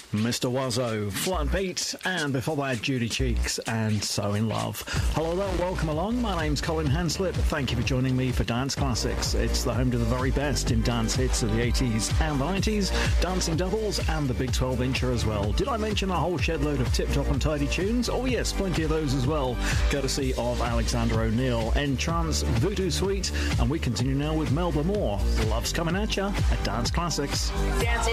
Mr. Wazzo, Flat Beat, and before that, Judy Cheeks and So In Love. Hello there, welcome along. My name's Colin Hanslip. Thank you for joining me for Dance Classics. It's the home to the very best in dance hits of the 80s and the 90s, dancing doubles, and the Big 12-incher as well. Did I mention a whole shed load of tip-top and tidy tunes? Oh yes, plenty of those as well, courtesy of Alexander O'Neill. Entrance, Voodoo Suite, and we continue now with Melba Moore. Love's coming at ya at Dance Classics. Dance